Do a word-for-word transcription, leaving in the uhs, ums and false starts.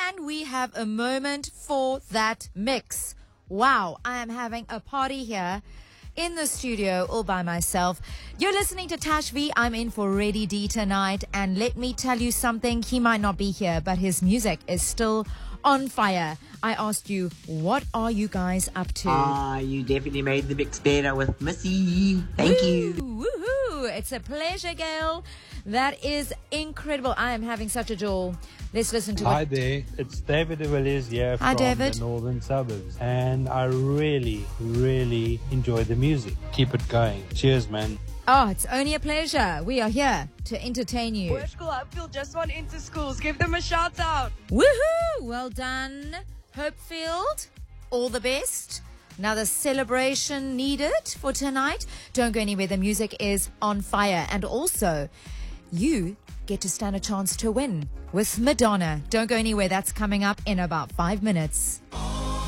And we have a moment for that mix. Wow, I am having a party here in the studio all by myself. You're listening to Tash V. I'm in for Reddy D tonight. And let me tell you something. He might not be here, but his music is still on fire. I asked you, what are you guys up to? Ah, you definitely made the mix better with Missy. Thank Woo, you. Woohoo! It's a pleasure, girl. That is incredible. I am having such a jewel. Let's listen to Hi what... there, it's David de Villiers here Hi, from David. the northern suburbs, and I really, really enjoy the music. Keep it going. Cheers, man. Oh, it's only a pleasure. We are here to entertain you. Word School Hopefield just won into schools. Give them a shout out. Woohoo! Well done, Hopefield. All the best. Another celebration needed for tonight. Don't go anywhere. The music is on fire. And also, you get to stand a chance to win with Madonna. Don't go anywhere. That's coming up in about five minutes.